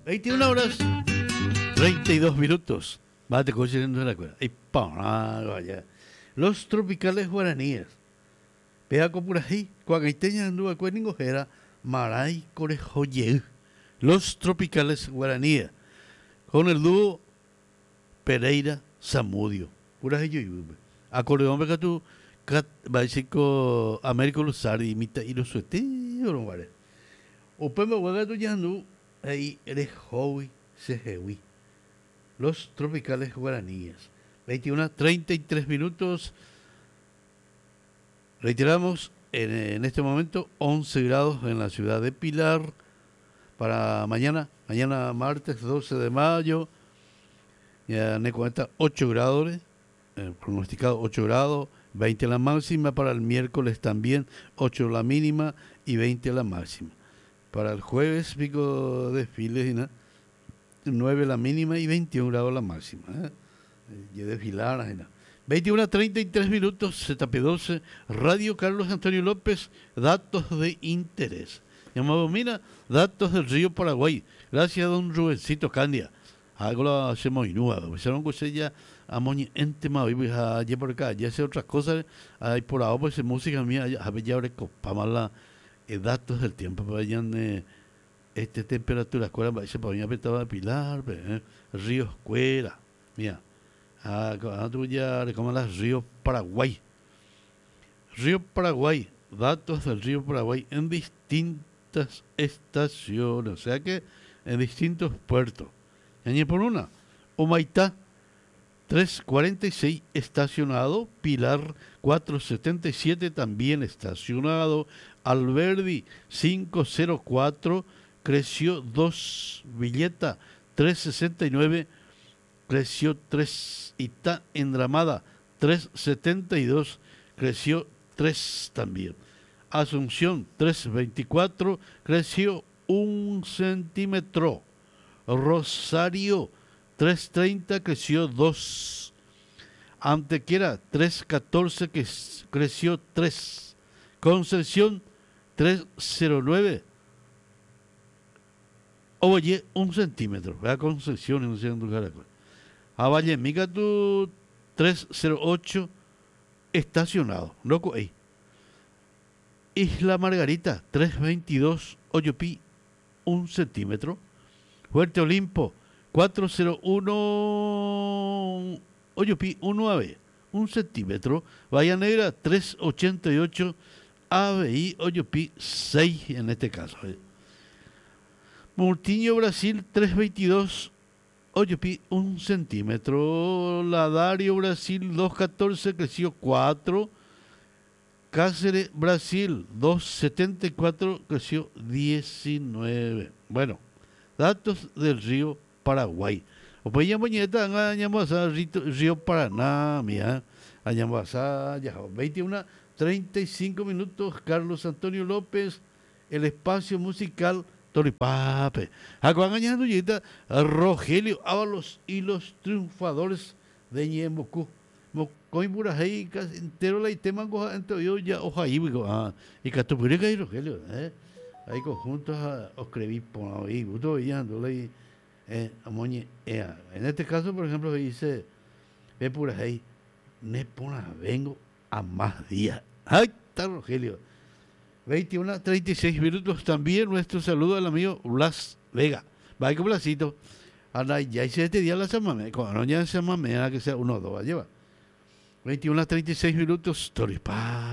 21 horas 32 minutos. Bate cogiendo la cuerda. Y vaya. Los tropicales guaraníes. Pega por ahí. Cuagaiteña anduva cueningojera. Maray corejoye. Los tropicales guaraníes. Con el dúo Pereira Zamudio. Pura yo. Acordeón que tú. Básico Américo Luzardi. Imita y los suete. O vale. O pues me voy a tu ahí eres Howie Sejewi. Los tropicales guaraníes. 21:33 minutos. Reiteramos en este momento 11 grados en la ciudad de Pilar. Para mañana martes 12 de mayo. Ya me cuenta 8 grados. Pronosticado 8 grados. 20 la máxima. Para el miércoles también 8 la mínima y 20 la máxima. Para el jueves, pico desfiles, ¿no? 9 la mínima y 21 grados la máxima. Y desfilar, ¿no? 21:33 minutos, ZP12, Radio Carlos Antonio López, datos de interés. Llamado, mira, datos del río Paraguay. Gracias a don Rubencito Candia. Algo lo hacemos inúa. Se no cosa ya a moñi entema hoy allá por acá. Ya sé otras cosas. Hay por ahora, pues música mía, a ver ya ahora copamala. Datos del tiempo para allá temperatura escuela se podía apretar Pilar río escuela mira tú ya recomendas río Paraguay datos del río Paraguay en distintas estaciones, o sea que en distintos puertos. Y por una Humaitá 346 estacionado, Pilar 477 también estacionado, Alberdi 504 creció 2, Villeta 369 creció 3, Itá Endramada 372 creció 3 también, Asunción 324 creció 1 centímetro, Rosario 330 creció 2. Antequera 314 que creció 3. Concepción 309. Oye, 1 centímetro. Vea Concepción en un lugar. A Vallemica tu 308 estacionado. Loco ahí. Isla Margarita 322 Oyopí 1 centímetro. Fuerte Olimpo 401 Oyopí 1 AB 1 centímetro. Bahía Negra 388 ABI Oyopí 6 en este caso. Murtiño Brasil 322 Oyopí 1 centímetro. Ladario Brasil 214 creció 4. Cáceres Brasil 274 creció 19. Bueno, datos del río Paraguay. O pues ya mañana añamos a río Paraná, mira, añamos a 21:35 minutos. Carlos Antonio López, el espacio musical Toripape. Acuangañando yita Rogelio Ábalos y los triunfadores de Ñemocú. Mocoy Burajay casi entero la tema entre yo ya ojaí y Catupurica y Rogelio, hay conjuntos a escribir por ahí, gusto veíando ahí. En este caso, por ejemplo, dice, ve por ahí, vengo a más días. Ahí está Rogelio. 21:36 minutos también. Nuestro saludo al amigo Blas Vega. Va con Blasito. Ya hice este día la semana. Cuando ya se llama, que sea 1 o 2. Lleva. 21:36 minutos. Toripa.